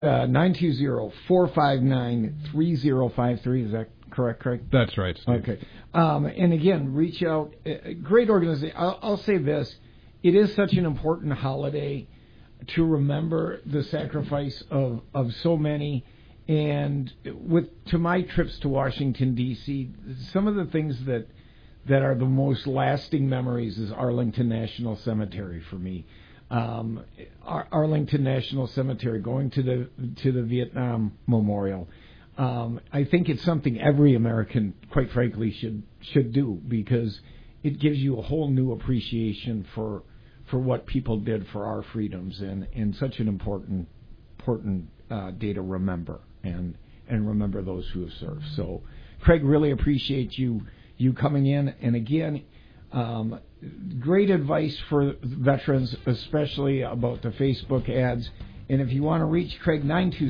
920-459-3053. Is that correct, Craig? That's right, Steve. Okay. And again, reach out. Great organization. I'll say this. It is such an important holiday to remember the sacrifice of so many. And to my trips to Washington, D.C., some of the things that are the most lasting memories is Arlington National Cemetery for me. Arlington National Cemetery, going to the Vietnam Memorial. I think it's something every American, quite frankly, should do, because it gives you a whole new appreciation for what people did for our freedoms, and such an important day to remember and remember those who have served. So, Craig, really appreciate you coming in, and again, great advice for veterans, especially about the Facebook ads. And if you want to reach Craig,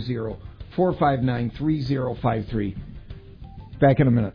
920-459-3053. Back in a minute.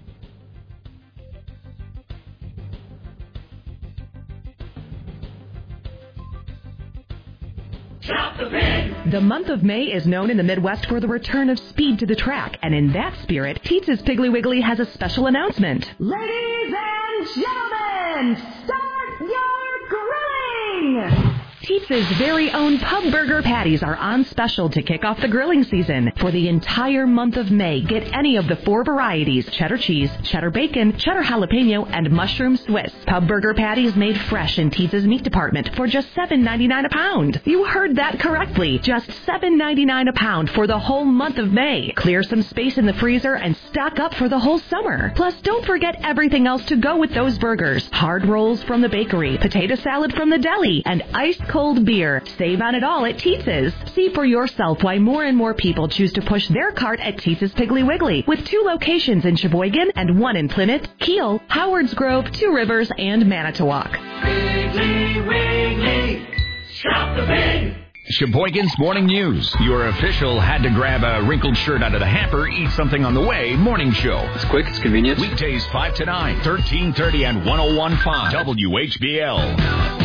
The month of May is known in the Midwest for the return of speed to the track, and in that spirit, Teetz's Piggly Wiggly has a special announcement. Ladies and gentlemen, start your grilling! Teetz's very own pub burger patties are on special to kick off the grilling season. For the entire month of May, get any of the 4 varieties: cheddar cheese, cheddar bacon, cheddar jalapeno, and mushroom Swiss. Pub burger patties made fresh in Teetz's meat department for just $7.99 a pound. You heard that correctly. Just $7.99 a pound for the whole month of May. Clear some space in the freezer and stock up for the whole summer. Plus, don't forget everything else to go with those burgers. Hard rolls from the bakery, potato salad from the deli, and iced cold beer. Save on it all at Teetz's. See for yourself why more and more people choose to push their cart at Teetz's Piggly Wiggly, with 2 locations in Sheboygan and 1 in Plymouth, Kiel, Howards Grove, 2 Rivers, and Manitowoc. Piggly Wiggly, shop the pig. Sheboygan's Morning News. Your official had to grab a wrinkled shirt out of the hamper, eat something on the way morning show. It's quick, it's convenient. Weekdays 5 to 9, 1330 and 101.5 WHBL.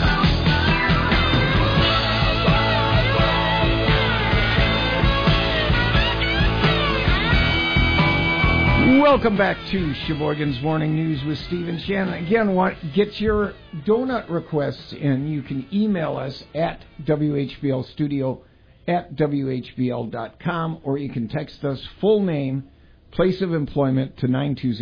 Welcome back to Sheboygan's Morning News with Steve and Shannon. Again, get your donut requests in. You can email us at WHBLstudio@WHBL.com, or you can text us full name, place of employment to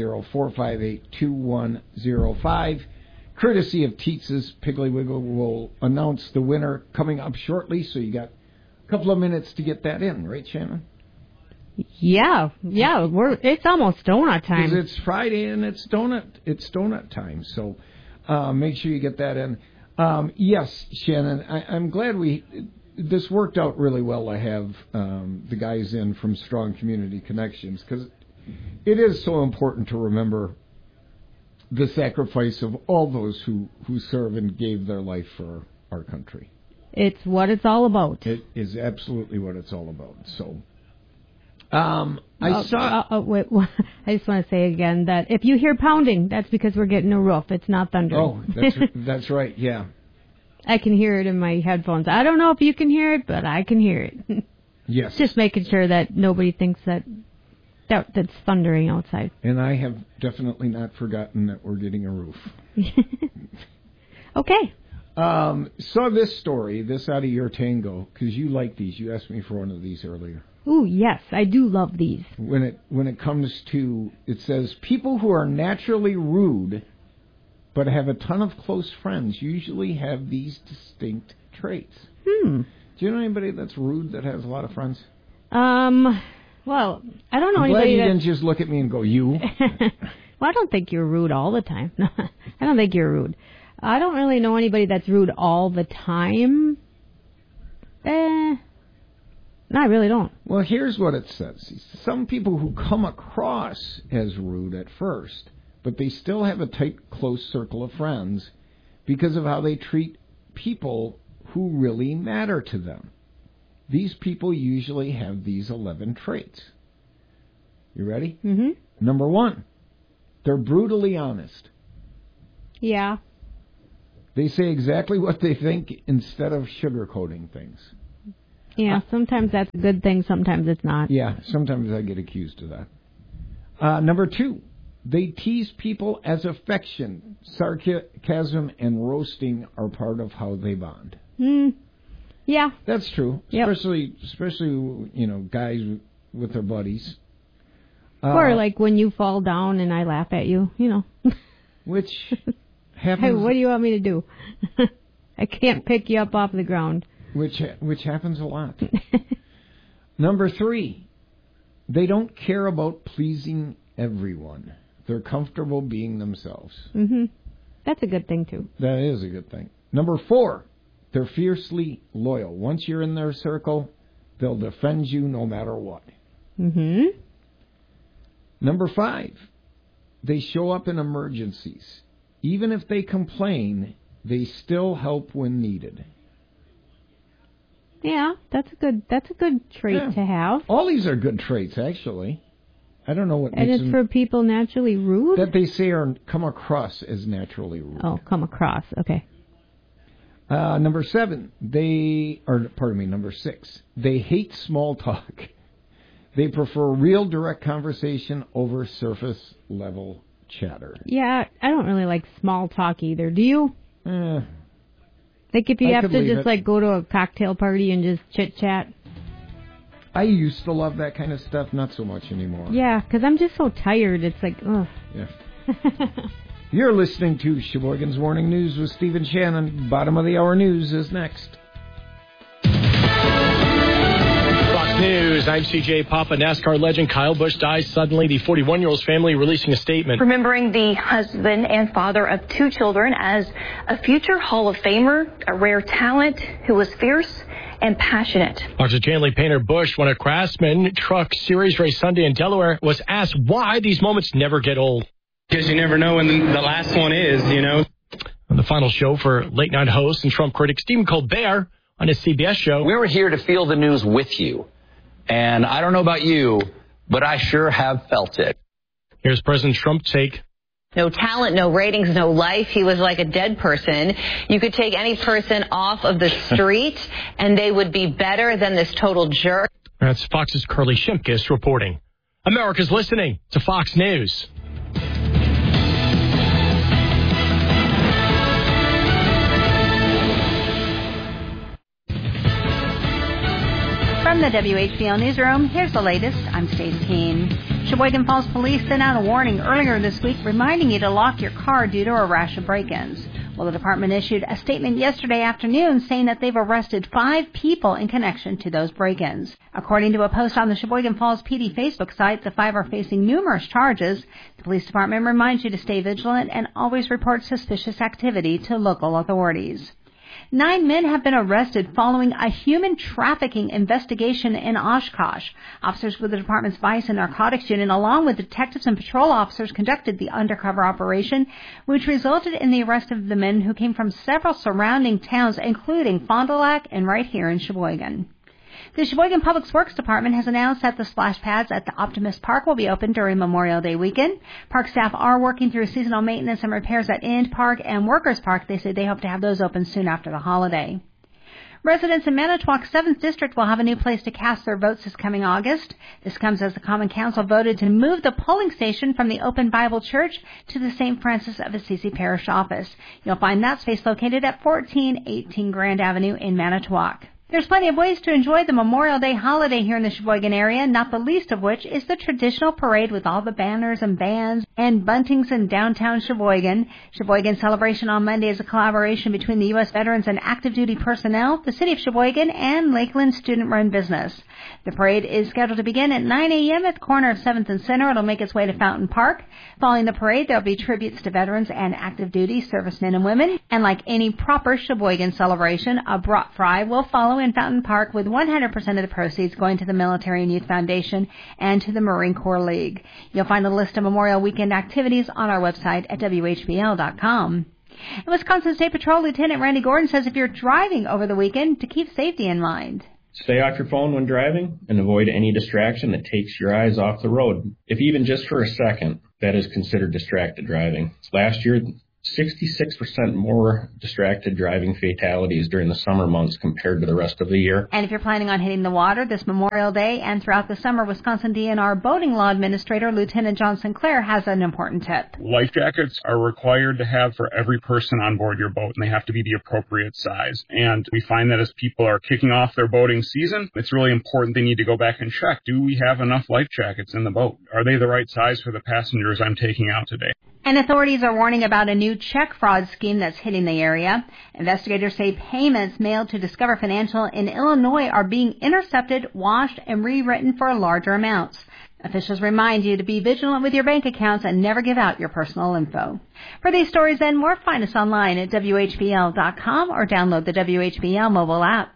920-458-2105. Courtesy of Teetz's Piggly Wiggly. Will announce the winner coming up shortly, so you got a couple of minutes to get that in, right, Shannon? Yeah, it's almost donut time. 'Cause it's Friday and it's donut time. So make sure you get that in. Yes, Shannon, I'm glad this worked out really well to have the guys in from Strong Community Connections, because it is so important to remember the sacrifice of all those who serve and gave their life for our country. It's what it's all about. It is absolutely what it's all about. So. Wait, I just want to say again that if you hear pounding, that's because we're getting a roof. It's not thunder. Oh, that's right, yeah. I can hear it in my headphones. I don't know if you can hear it, but I can hear it. Yes. Just making sure that nobody thinks that's thundering outside. And I have definitely not forgotten that we're getting a roof. Okay. Saw this story, this out of your tango, because you like these. You asked me for one of these earlier. Ooh, yes, I do love these. When it comes to, it says, people who are naturally rude but have a ton of close friends usually have these distinct traits. Do you know anybody that's rude that has a lot of friends? Well, I don't know anybody you didn't just look at me and go, you. Well, I don't think you're rude all the time. I don't think you're rude. I don't really know anybody that's rude all the time. No, I really don't. Well, here's what it says. Some people who come across as rude at first, but they still have a tight, close circle of friends because of how they treat people who really matter to them. These people usually have these 11 traits. You ready? Mm-hmm. Number 1, they're brutally honest. Yeah. They say exactly what they think instead of sugarcoating things. Yeah, sometimes that's a good thing, sometimes it's not. Yeah, sometimes I get accused of that. Number 2, they tease people as affection, sarcasm, and roasting are part of how they bond. Yeah. That's true, yep. especially guys with their buddies. Or like when you fall down and I laugh at you, Which happens... Hey, what do you want me to do? I can't pick you up off the ground. Which happens a lot. Number 3, they don't care about pleasing everyone. They're comfortable being themselves. Mm-hmm. That's a good thing, too. That is a good thing. Number 4, they're fiercely loyal. Once you're in their circle, they'll defend you no matter what. Mm-hmm. Number 5, they show up in emergencies. Even if they complain, they still help when needed. Yeah, that's a good trait to have. All these are good traits, actually. I don't know what makes them... And it's for people naturally rude? That they say come across as naturally rude. Oh, come across, okay. Number 6, they hate small talk. They prefer real direct conversation over surface level chatter. Yeah, I don't really like small talk either. Do you? Like if you have to just go to a cocktail party and just chit chat. I used to love that kind of stuff, not so much anymore. Yeah, because I'm just so tired. It's like, ugh. Yeah. You're listening to Sheboygan's Morning News with Stephen Shannon. Bottom of the hour news is next. News. I'm CJ Papa. NASCAR legend Kyle Busch dies suddenly. The 41-year-old's family releasing a statement. Remembering the husband and father of 2 children as a future Hall of Famer, a rare talent who was fierce and passionate. Dr. Janley Painter Busch won a Craftsman Truck Series race Sunday in Delaware, was asked why these moments never get old. Because you never know when the last one is, On the final show for late-night host and Trump critic Stephen Colbert on his CBS show. We were here to feel the news with you. And I don't know about you, but I sure have felt it. Here's President Trump's take. No talent, no ratings, no life. He was like a dead person. You could take any person off of the street and they would be better than this total jerk. That's Fox's Carly Shimkus reporting. America's listening to Fox News. From the WHBL Newsroom, here's the latest. I'm Stace Keene. Sheboygan Falls Police sent out a warning earlier this week reminding you to lock your car due to a rash of break-ins. Well, the department issued a statement yesterday afternoon saying that they've arrested 5 people in connection to those break-ins. According to a post on the Sheboygan Falls PD Facebook site, the 5 are facing numerous charges. The police department reminds you to stay vigilant and always report suspicious activity to local authorities. 9 men have been arrested following a human trafficking investigation in Oshkosh. Officers with the department's Vice and Narcotics Unit, along with detectives and patrol officers, conducted the undercover operation, which resulted in the arrest of the men who came from several surrounding towns, including Fond du Lac and right here in Sheboygan. The Sheboygan Public Works Department has announced that the splash pads at the Optimist Park will be open during Memorial Day weekend. Park staff are working through seasonal maintenance and repairs at End Park and Workers Park. They say they hope to have those open soon after the holiday. Residents in Manitowoc's 7th District will have a new place to cast their votes this coming August. This comes as the Common Council voted to move the polling station from the Open Bible Church to the St. Francis of Assisi Parish office. You'll find that space located at 1418 Grand Avenue in Manitowoc. There's plenty of ways to enjoy the Memorial Day holiday here in the Sheboygan area, not the least of which is the traditional parade with all the banners and bands and buntings in downtown Sheboygan. Sheboygan Celebration on Monday is a collaboration between the U.S. veterans and active duty personnel, the City of Sheboygan, and Lakeland student-run business. The parade is scheduled to begin at 9 a.m. at the corner of 7th and Center. It'll make its way to Fountain Park. Following the parade, there'll be tributes to veterans and active duty servicemen and women. And like any proper Sheboygan celebration, a brat fry will follow in Fountain Park with 100% of the proceeds going to the Military and Youth Foundation and to the Marine Corps League. You'll find a list of Memorial Weekend activities on our website at WHBL.com. Wisconsin State Patrol Lieutenant Randy Gordon says if you're driving over the weekend, to keep safety in mind. Stay off your phone when driving and avoid any distraction that takes your eyes off the road. If even just for a second, that is considered distracted driving. Last year, 66% more distracted driving fatalities during the summer months compared to the rest of the year. And if you're planning on hitting the water this Memorial Day and throughout the summer, Wisconsin DNR Boating Law Administrator Lieutenant John Sinclair has an important tip. Life jackets are required to have for every person on board your boat, and they have to be the appropriate size. And we find that as people are kicking off their boating season, it's really important they need to go back and check, do we have enough life jackets in the boat? Are they the right size for the passengers I'm taking out today? And authorities are warning about a new check fraud scheme that's hitting the area. Investigators say payments mailed to Discover Financial in Illinois are being intercepted, washed, and rewritten for larger amounts. Officials remind you to be vigilant with your bank accounts and never give out your personal info. For these stories and more, find us online at WHBL.com or download the WHBL mobile app.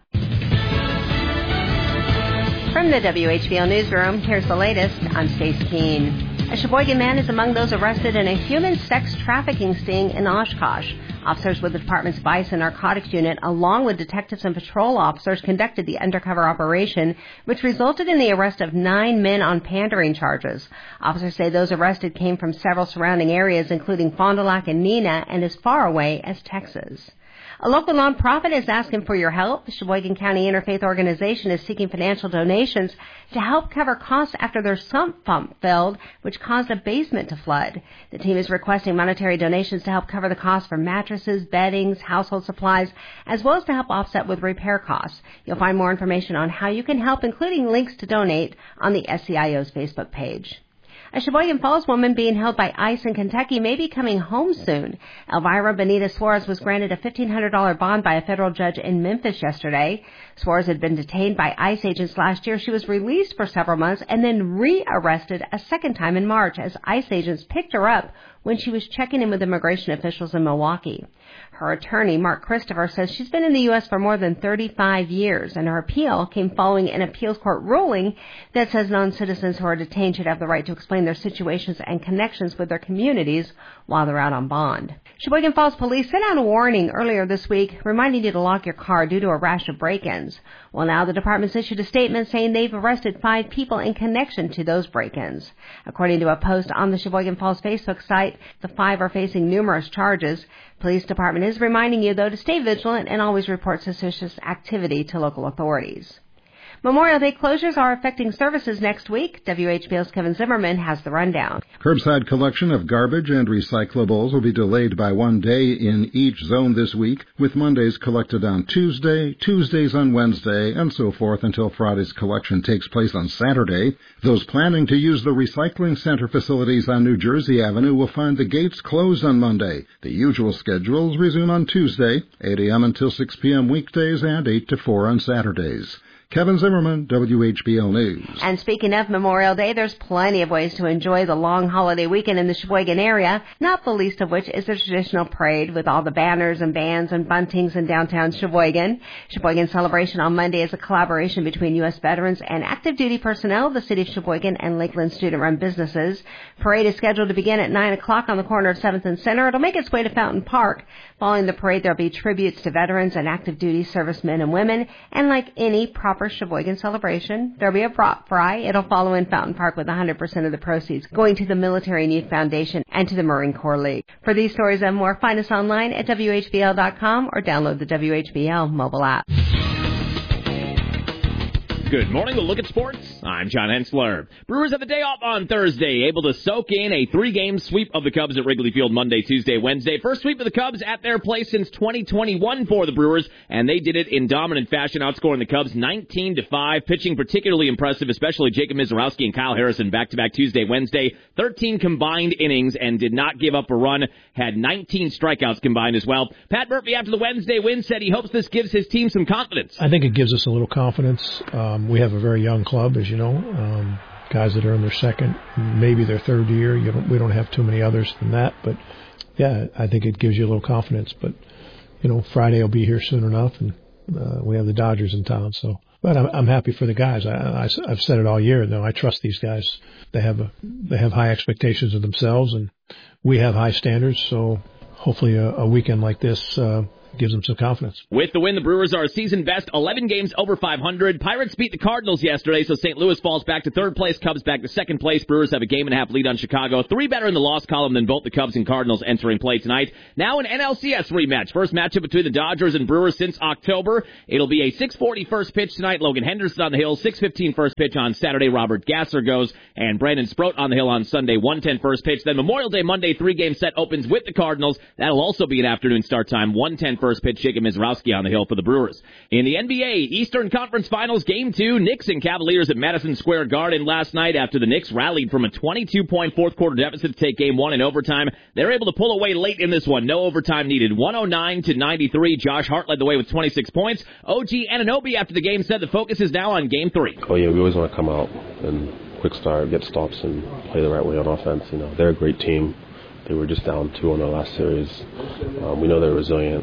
From the WHBL newsroom, here's the latest. I'm Stace Keene. A Sheboygan man is among those arrested in a human sex trafficking sting in Oshkosh. Officers with the department's Vice and Narcotics Unit, along with detectives and patrol officers, conducted the undercover operation, which resulted in the arrest of 9 men on pandering charges. Officers say those arrested came from several surrounding areas, including Fond du Lac and Neenah, and as far away as Texas. A local nonprofit is asking for your help. The Sheboygan County Interfaith Organization is seeking financial donations to help cover costs after their sump pump failed, which caused a basement to flood. The team is requesting monetary donations to help cover the costs for mattresses, beddings, household supplies, as well as to help offset with repair costs. You'll find more information on how you can help, including links to donate, on the SCIO's Facebook page. A Sheboygan Falls woman being held by ICE in Kentucky may be coming home soon. Elvira Benita Suarez was granted a $1,500 bond by a federal judge in Memphis yesterday. Suarez had been detained by ICE agents last year. She was released for several months and then re-arrested a second time in March as ICE agents picked her up when she was checking in with immigration officials in Milwaukee. Her attorney, Mark Christopher, says she's been in the U.S. for more than 35 years, and her appeal came following an appeals court ruling that says non-citizens who are detained should have the right to explain their situations and connections with their communities while they're out on bond. Sheboygan Falls Police sent out a warning earlier this week reminding you to lock your car due to a rash of break-ins. Well, now the department's issued a statement saying they've arrested 5 people in connection to those break-ins. According to a post on the Sheboygan Falls Facebook site, the 5 are facing numerous charges. Police department is reminding you, though, to stay vigilant and always report suspicious activity to local authorities. Memorial Day closures are affecting services next week. WHBL's Kevin Zimmerman has the rundown. Curbside collection of garbage and recyclables will be delayed by 1 day in each zone this week, with Mondays collected on Tuesday, Tuesdays on Wednesday, and so forth until Friday's collection takes place on Saturday. Those planning to use the recycling center facilities on New Jersey Avenue will find the gates closed on Monday. The usual schedules resume on Tuesday, 8 a.m. until 6 p.m. weekdays and 8 to 4 on Saturdays. Kevin Zimmerman, WHBL News. And speaking of Memorial Day, there's plenty of ways to enjoy the long holiday weekend in the Sheboygan area, not the least of which is the traditional parade with all the banners and bands and buntings in downtown Sheboygan. Sheboygan Celebration on Monday is a collaboration between U.S. veterans and active duty personnel of the City of Sheboygan and Lakeland student-run businesses. Parade is scheduled to begin at 9 o'clock on the corner of 7th and Center. It'll make its way to Fountain Park. Following the parade, there'll be tributes to veterans and active duty servicemen and women, and like any proper Sheboygan celebration, there'll be a prop fry. It'll follow in Fountain Park with 100% of the proceeds going to the Military and Youth Foundation and to the Marine Corps League. For these stories and more, find us online at WHBL.com or download the WHBL mobile app. Good morning. We'll look at sports. I'm John Hensler. Brewers have the day off on Thursday, able to soak in a 3-game sweep of the Cubs at Wrigley Field Monday, Tuesday, Wednesday. First sweep of the Cubs at their place since 2021 for the Brewers, and they did it in dominant fashion, outscoring the Cubs 19-5. Pitching particularly impressive, especially Jacob Mizorowski and Kyle Harrison back-to-back Tuesday, Wednesday. 13 combined innings and did not give up a run. Had 19 strikeouts combined as well. Pat Murphy, after the Wednesday win, said he hopes this gives his team some confidence. I think it gives us a little confidence. We have a very young club, as you know, guys that are in their second, maybe their third year. We don't have too many others than that, but yeah, I think it gives you a little confidence. But you know, Friday will be here soon enough, and we have the Dodgers in town. So, but I'm happy for the guys. I've said it all year. Though I trust these guys. They have high expectations of themselves, and we have high standards. So hopefully, a weekend like this gives them some confidence. With the win, the Brewers are a season best 11 games over 500. Pirates beat the Cardinals yesterday, so St. Louis falls back to third place. Cubs back to second place. Brewers have a game-and-a-half lead on Chicago. 3 better in the loss column than both the Cubs and Cardinals entering play tonight. Now an NLCS rematch. First matchup between the Dodgers and Brewers since October. It'll be a 6:40 first pitch tonight. Logan Henderson on the hill. 6:15 first pitch on Saturday. Robert Gasser goes. And Brandon Sproat on the hill on Sunday. 1:10 first pitch. Then Memorial Day Monday 3-game set opens with the Cardinals. That'll also be an afternoon start time. 1:10 first pitch. Jacob Mizrowski on the hill for the Brewers. In the NBA Eastern Conference Finals, Game 2, Knicks and Cavaliers at Madison Square Garden last night after the Knicks rallied from a 22-point fourth-quarter deficit to take Game 1 in overtime. They were able to pull away late in this one. No overtime needed. 109-93. Josh Hart led the way with 26 points. OG Anunoby after the game said the focus is now on Game 3. Oh, yeah, we always want to come out and quick start, get stops, and play the right way on offense. You know, they're a great team. They were just down 2 on their last series. We know they're resilient.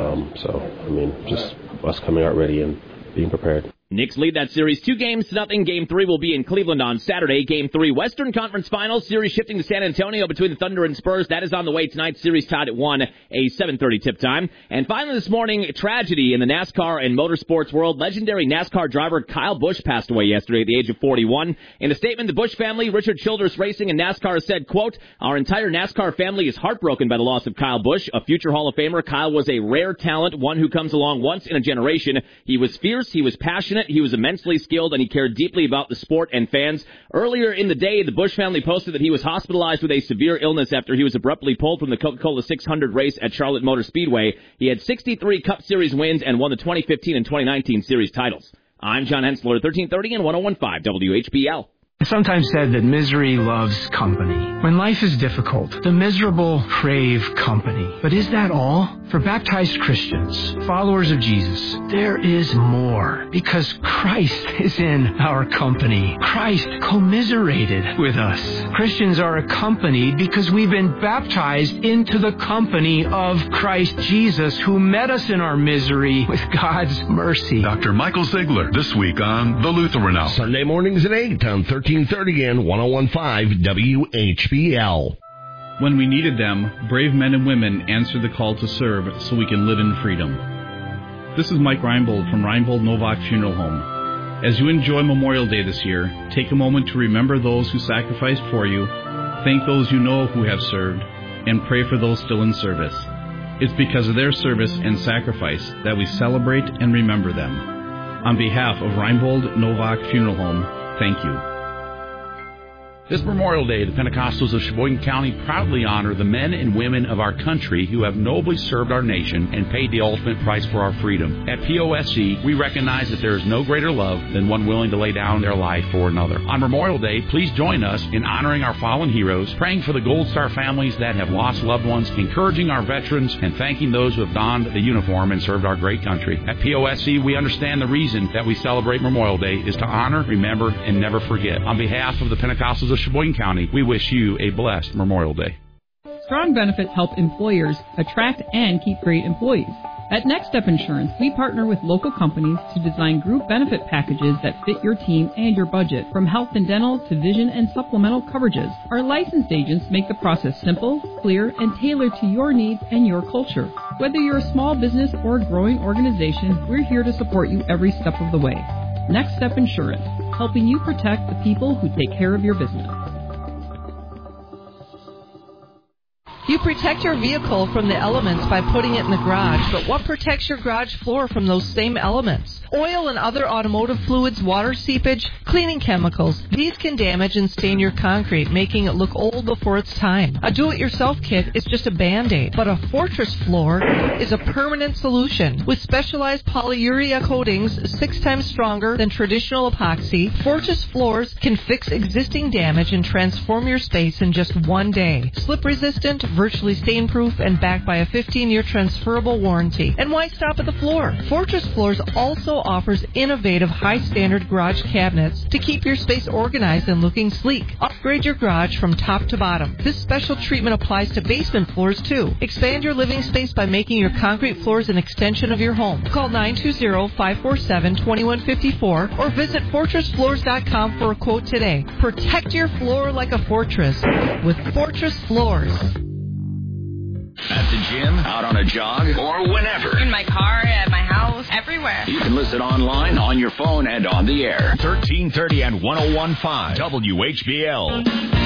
Just us coming out ready and being prepared. Knicks lead that series 2-0. Game 3 will be in Cleveland on Saturday. Game 3, Western Conference Finals. Series shifting to San Antonio between the Thunder and Spurs. That is on the way tonight. Series tied at 1, a 7:30 tip time. And finally this morning, tragedy in the NASCAR and motorsports world. Legendary NASCAR driver Kyle Busch passed away yesterday at the age of 41. In a statement, the Busch family, Richard Childress Racing and NASCAR said, quote, "Our entire NASCAR family is heartbroken by the loss of Kyle Busch, a future Hall of Famer. Kyle was a rare talent, one who comes along once in a generation. He was fierce, he was passionate, he was immensely skilled, and he cared deeply about the sport and fans." Earlier in the day, the Busch family posted that he was hospitalized with a severe illness after he was abruptly pulled from the Coca-Cola 600 race at Charlotte Motor Speedway. He had 63 Cup Series wins and won the 2015 and 2019 Series titles. I'm John Hensler, 1330 and 101.5 WHBL. It's sometimes said that misery loves company. When life is difficult, the miserable crave company. But is that all? For baptized Christians, followers of Jesus, there is more, because Christ is in our company. Christ commiserated with us. Christians are accompanied because we've been baptized into the company of Christ Jesus, who met us in our misery with God's mercy. Dr. Michael Ziegler, this week on The Lutheran Hour. Sunday mornings at 8 on 1330 and 101.5 WHBL. When we needed them, brave men and women answered the call to serve so we can live in freedom. This is Mike Reinbold from Reinbold Novak Funeral Home. As you enjoy Memorial Day this year, take a moment to remember those who sacrificed for you, thank those you know who have served, and pray for those still in service. It's because of their service and sacrifice that we celebrate and remember them. On behalf of Reinbold Novak Funeral Home, thank you. This Memorial Day, the Pentecostals of Sheboygan County proudly honor the men and women of our country who have nobly served our nation and paid the ultimate price for our freedom. At POSC, we recognize that there is no greater love than one willing to lay down their life for another. On Memorial Day, please join us in honoring our fallen heroes, praying for the Gold Star families that have lost loved ones, encouraging our veterans, and thanking those who have donned the uniform and served our great country. At POSC, we understand the reason that we celebrate Memorial Day is to honor, remember, and never forget. On behalf of the Pentecostals of Sheboygan County, we wish you a blessed Memorial Day. Strong benefits help employers attract and keep great employees. At Next Step Insurance, we partner with local companies to design group benefit packages that fit your team and your budget, from health and dental to vision and supplemental coverages. Our licensed agents make the process simple, clear, and tailored to your needs and your culture. Whether you're a small business or a growing organization, we're here to support you every step of the way. Next Step Insurance, helping you protect the people who take care of your business. You protect your vehicle from the elements by putting it in the garage, but what protects your garage floor from those same elements? Oil and other automotive fluids, water seepage, cleaning chemicals. These can damage and stain your concrete, making it look old before its time. A do-it-yourself kit is just a Band-Aid, but a Fortress floor is a permanent solution. With specialized polyurea coatings 6 times stronger than traditional epoxy, Fortress floors can fix existing damage and transform your space in just one day. Slip-resistant, virtually stain-proof, and backed by a 15-year transferable warranty. And why stop at the floor? Fortress Floors also offers innovative, high-standard garage cabinets to keep your space organized and looking sleek. Upgrade your garage from top to bottom. This special treatment applies to basement floors, too. Expand your living space by making your concrete floors an extension of your home. Call 920-547-2154 or visit FortressFloors.com for a quote today. Protect your floor like a fortress with Fortress Floors. At the gym, out on a jog, or whenever. In my car, at my house, everywhere. You can listen online, on your phone, and on the air. 1330 and 101.5 WHBL.